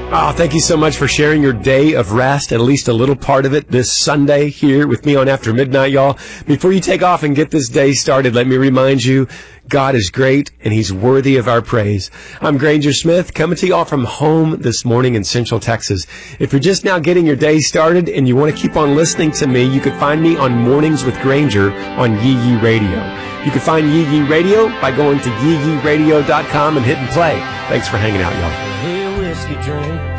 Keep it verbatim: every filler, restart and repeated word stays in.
Oh, thank you so much for sharing your day of rest, at least a little part of it, this Sunday here with me on After Midnight, y'all. Before you take off and get this day started, let me remind you, God is great, and He's worthy of our praise. I'm Granger Smith, coming to y'all from home this morning in Central Texas. If you're just now getting your day started and you want to keep on listening to me, you can find me on Mornings with Granger on Yee Yee Radio. You can find Yee Yee Radio by going to yee yee radio dot com and hitting play. Thanks for hanging out, y'all. Hey, whiskey drink.